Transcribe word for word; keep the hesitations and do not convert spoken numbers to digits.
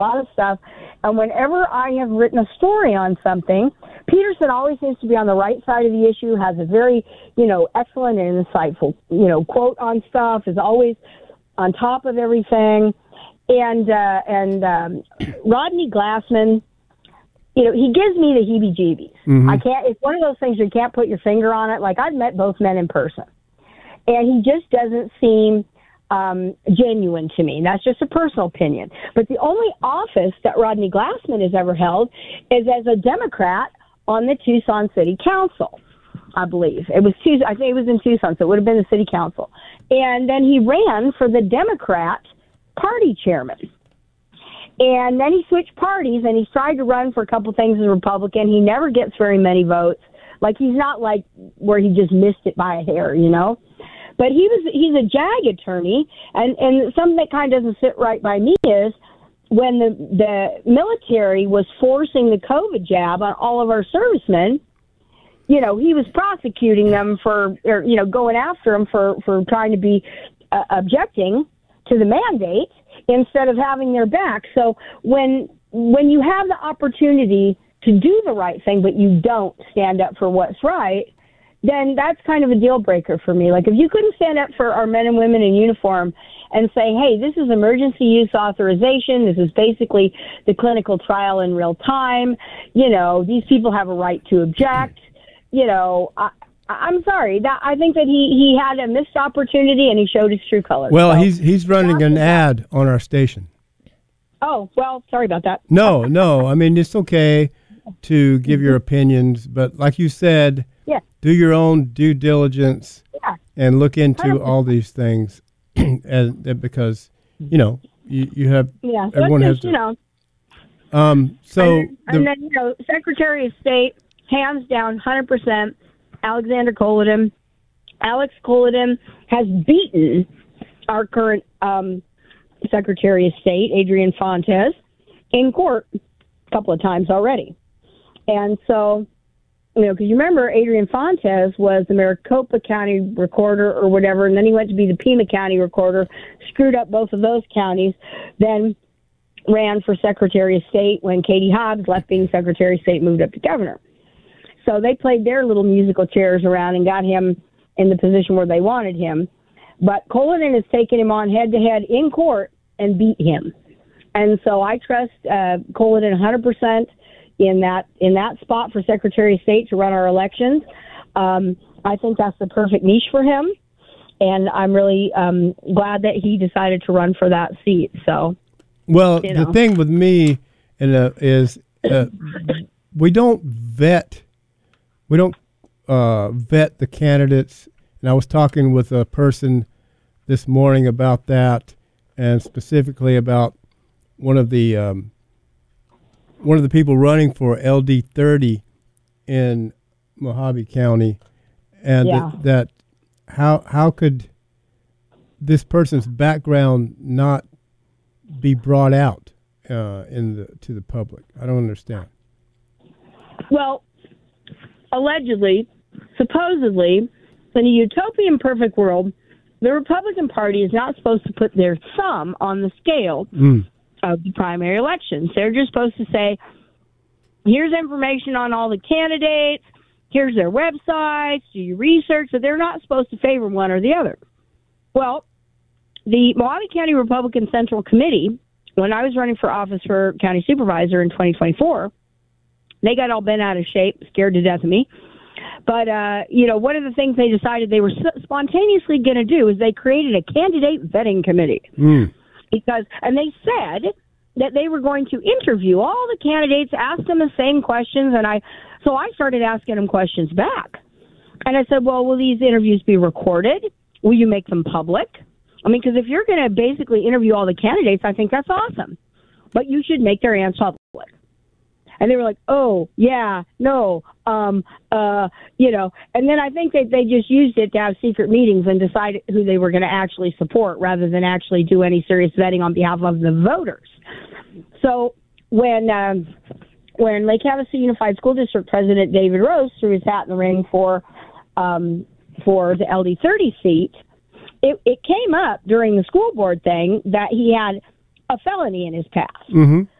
lot of stuff. And whenever I have written a story on something, Peterson always seems to be on the right side of the issue, has a very, you know, excellent and insightful, you know, quote on stuff, is always on top of everything. And, uh, and um, Rodney Glassman, you know, he gives me the heebie-jeebies. Mm-hmm. I can't, it's one of those things you can't put your finger on it. Like, I've met both men in person, and he just doesn't seem um, genuine to me. That's just a personal opinion. But the only office that Rodney Glassman has ever held is as a Democrat on the Tucson City Council, I believe. It was Tucson, I think it was in Tucson, so it would have been the city council. And then he ran for the Democrat party chairman. And then he switched parties, and he's tried to run for a couple things as a Republican. He never gets very many votes. Like, he's not like where he just missed it by a hair, you know. But he was he's a JAG attorney, and, and something that kind of doesn't sit right by me is when the, the military was forcing the COVID jab on all of our servicemen, you know, he was prosecuting them for, or, you know, going after them for, for trying to be uh, objecting to the mandate instead of having their back. So when when you have the opportunity to do the right thing, but you don't stand up for what's right, then that's kind of a deal breaker for me. Like, if you couldn't stand up for our men and women in uniform and say, hey, this is emergency use authorization, this is basically the clinical trial in real time, you know, these people have a right to object, you know, I, I'm sorry. That I think that he, he had a missed opportunity, and he showed his true colors. Well, so, he's he's running an ad on our station. Oh, well, sorry about that. No, no. I mean, it's okay to give your opinions, but like you said, yeah. do your own due diligence yeah. and look into all these things, and, and because you know you you have yeah. So everyone just, has to, you know. Um. So and, then, and then you know, Secretary of State, hands down, one hundred percent. Alexander Colodin. Alex Colodin has beaten our current um, Secretary of State, Adrian Fontes, in court a couple of times already. And so, you know, because you remember Adrian Fontes was the Maricopa County recorder or whatever, and then he went to be the Pima County recorder, screwed up both of those counties, then ran for Secretary of State when Katie Hobbs left being Secretary of State, moved up to governor. So they played their little musical chairs around and got him in the position where they wanted him. But Colodin has taken him on head-to-head in court and beat him. And so I trust uh, Colodin one hundred percent in that in that spot for Secretary of State to run our elections. Um, I think that's the perfect niche for him. And I'm really um, glad that he decided to run for that seat. So, well, you know. The thing with me and, uh, is uh, we don't vet We don't uh, vet the candidates, and I was talking with a person this morning about that, and specifically about one of the um, one of the people running for L D thirty in Mojave County, and yeah. th- that how how could this person's background not be brought out uh, in the to the public? I don't understand. Well, allegedly, supposedly, in a utopian perfect world, the Republican Party is not supposed to put their thumb on the scale mm. of the primary elections. They're just supposed to say, here's information on all the candidates, here's their websites, do your research. So they're not supposed to favor one or the other. Well, the Mojave County Republican Central Committee, when I was running for office for county supervisor in twenty twenty-four, they got all bent out of shape, scared to death of me. But, uh, you know, one of the things they decided they were spontaneously going to do is they created a candidate vetting committee. Mm. Because, and they said that they were going to interview all the candidates, ask them the same questions. And I, so I started asking them questions back. And I said, well, will these interviews be recorded? Will you make them public? I mean, because if you're going to basically interview all the candidates, I think that's awesome. But you should make their answers public. And they were like, oh, yeah, no, um, uh, you know. And then I think that they just used it to have secret meetings and decide who they were going to actually support rather than actually do any serious vetting on behalf of the voters. So when um, when Lake Havasu Unified School District President David Rose threw his hat in the ring for um, for the L D thirty seat, it, it came up during the school board thing that he had a felony in his past. Mm-hmm.